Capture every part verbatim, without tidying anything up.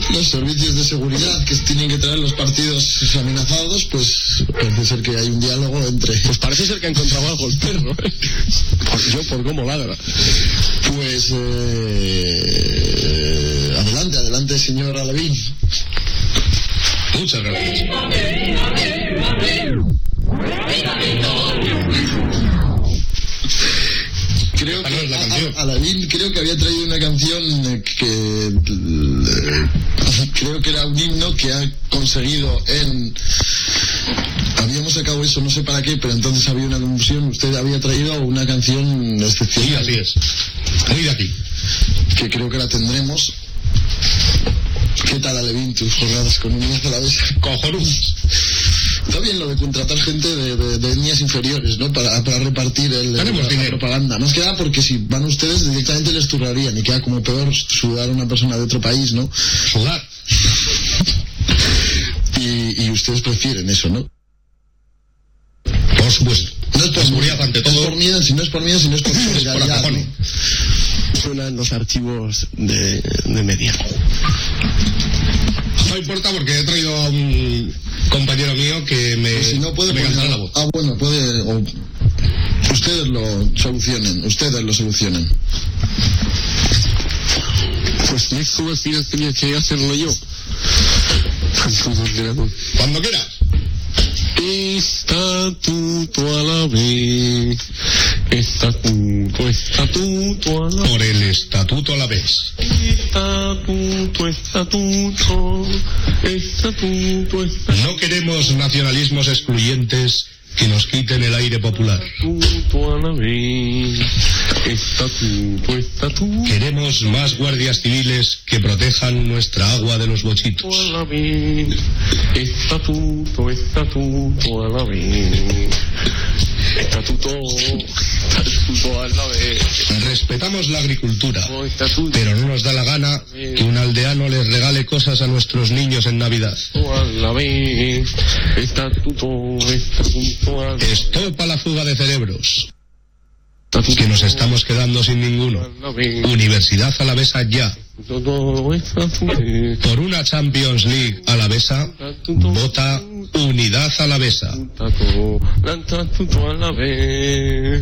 los servicios de seguridad que tienen que traer los partidos amenazados, pues parece ser que hay un diálogo entre... Pues parece ser que ha encontrado algo el perro, ¿eh? Por yo, por cómo ladra. Pues eh, adelante, adelante, señor Alevín. Muchas gracias. Creo que, la canción. A, Alevín creo que había traído una canción que eh, creo que era un himno que ha conseguido en... Habíamos sacado eso, no sé para qué, pero entonces había una confusión. Usted había traído una canción excepcional. Sí, así es. Muy de aquí. Que creo que la tendremos. ¿Qué tal, Alevín, tus jornadas con Unidad Alavesa? Cojonudas. Está bien lo de contratar gente de, de, de etnias inferiores, ¿no? Para, para repartir el, Tenemos la, dinero. la propaganda. Más que nada porque si van ustedes directamente les turrarían y queda como peor sudar a una persona de otro país, ¿no? Sudar. y, y ustedes prefieren eso, ¿no? Por supuesto. No es por seguridad ante todo. No es por miedo, si no es por miedo, si no es por solidaridad. Por Suenan los archivos de, de media. No importa porque he traído a un compañero mío que me, pues si no puede me poner, cansará la voz. Ah, bueno, puede... O, ustedes lo solucionen, ustedes lo solucionen. Pues eso al final tenía que hacerlo yo. Cuando quiera. Estatuto a la vez. Estatuto, estatuto a la vez. Por el estatuto a la vez. Estatuto, estatuto, estatuto, estatuto. No queremos nacionalismos excluyentes que nos quiten el aire popular. Estatuto a la vez. Estatuto, estatuto. Queremos más guardias civiles que protejan nuestra agua de los bochitos. A la vez. Estatuto, estatuto a la vez. Estatuto, estatuto a la vez. Respetamos la agricultura, Estatuto pero no nos da la gana que un aldeano les regale cosas a nuestros niños en Navidad. a la vez. Estatuto, estatuto a la vez. Estopa la fuga de cerebros, que nos estamos quedando sin ninguno. Universidad Alavesa ya. Por una Champions League alavesa, vota Unidad Alavesa. Estatuto a la vez.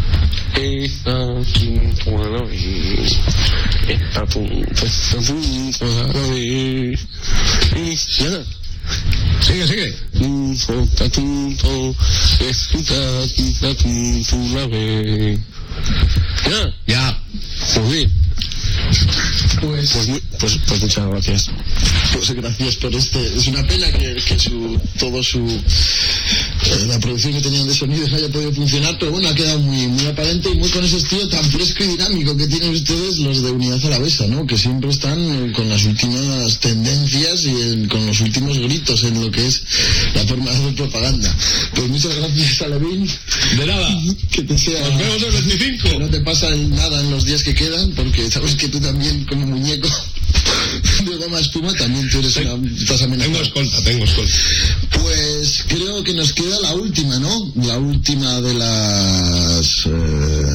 Estatuto a la vez. Estatuto, estatuto a la vez. Ya. Sigue, sigue. Estatuto, estatuto a la vez. Ya. Ya. Muy bien. Pues, Pues, muy- pues, pues muchas gracias. pues gracias por este. Es una pena que, que su todo su eh, la producción que tenían de sonido no haya podido funcionar, pero bueno, ha quedado muy muy aparente y muy con ese estilo tan fresco y dinámico que tienen ustedes los de Unidad Alavesa, ¿no? Que siempre están eh, con las últimas tendencias y en- con los últimos gritos en lo que es la forma de hacer propaganda. Pues muchas gracias, Alevín. De nada. Que te sea. Nos vemos el veinticinco. Que no te pasa nada en los días que quedan, porque sabes que tú también, como muñeco de goma espuma, también tú eres una... Estás amenazado. Tengo escolta, tengo escolta. Pues creo que nos queda la última, ¿no? La última de las... Eh,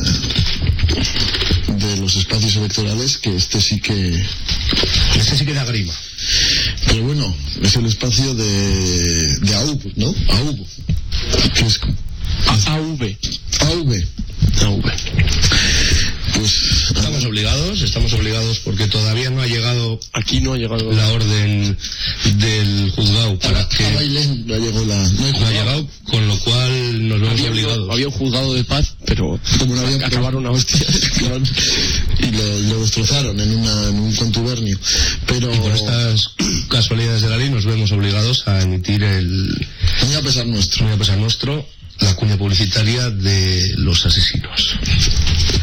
de los espacios electorales, que este sí que... Este sí que da grima. Pero bueno, es el espacio de... de A U B, ¿no? A U B. Que es... A V. A V. A V. Pues... Estamos obligados, estamos obligados porque todavía no ha llegado Aquí no ha llegado la orden del juzgado para que... A Bailén no llegó la... No hay No ha juzgado. llegado, con lo cual nos vemos había, obligados. había un juzgado de paz, pero Como no había- acabaron a hostias. y lo, lo destrozaron en, una, en un contubernio. Pero... Y por estas casualidades de la ley nos vemos obligados a emitir el... Muy a pesar nuestro. Muy a pesar nuestro, la cuña publicitaria de los asesinos.